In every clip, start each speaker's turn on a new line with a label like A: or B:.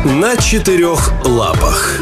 A: На четырех лапах.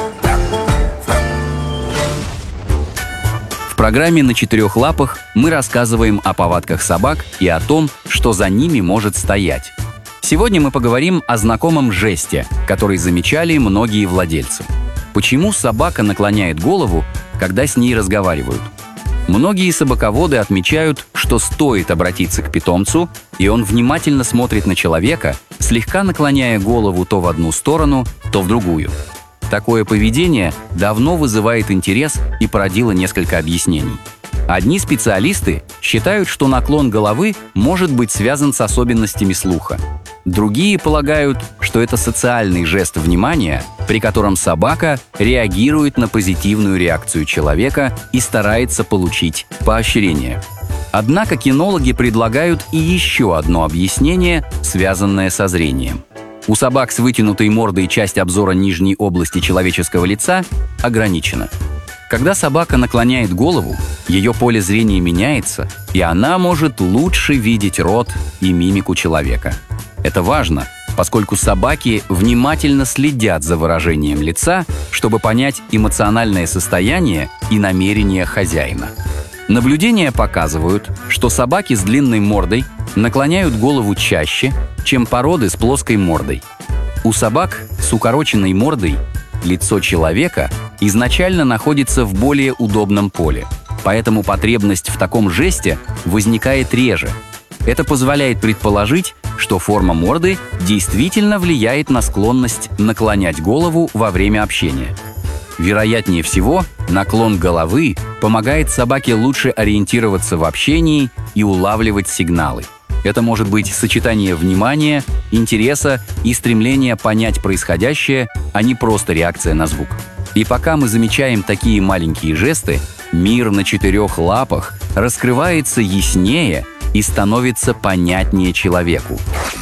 B: В программе «На четырех лапах» мы рассказываем о повадках собак и о том, что за ними может стоять. Сегодня мы поговорим о знакомом жесте, который замечали многие владельцы. Почему собака наклоняет голову, когда с ней разговаривают? Многие собаководы отмечают, что стоит обратиться к питомцу, и он внимательно смотрит на человека, слегка наклоняя голову то в одну сторону, то в другую. Такое поведение давно вызывает интерес и породило несколько объяснений. Одни специалисты считают, что наклон головы может быть связан с особенностями слуха. Другие полагают, что это социальный жест внимания, при котором собака реагирует на позитивную реакцию человека и старается получить поощрение. Однако кинологи предлагают и еще одно объяснение, связанное со зрением. У собак с вытянутой мордой часть обзора нижней области человеческого лица ограничена. Когда собака наклоняет голову, ее поле зрения меняется, и она может лучше видеть рот и мимику человека. Это важно, поскольку собаки внимательно следят за выражением лица, чтобы понять эмоциональное состояние и намерения хозяина. Наблюдения показывают, что собаки с длинной мордой наклоняют голову чаще, чем породы с плоской мордой. У собак с укороченной мордой лицо человека изначально находится в более удобном поле, поэтому потребность в таком жесте возникает реже. Это позволяет предположить, что форма морды действительно влияет на склонность наклонять голову во время общения. Вероятнее всего, наклон головы помогает собаке лучше ориентироваться в общении и улавливать сигналы. Это может быть сочетание внимания, интереса и стремления понять происходящее, а не просто реакция на звук. И пока мы замечаем такие маленькие жесты, мир на четырех лапах раскрывается яснее и становится понятнее человеку.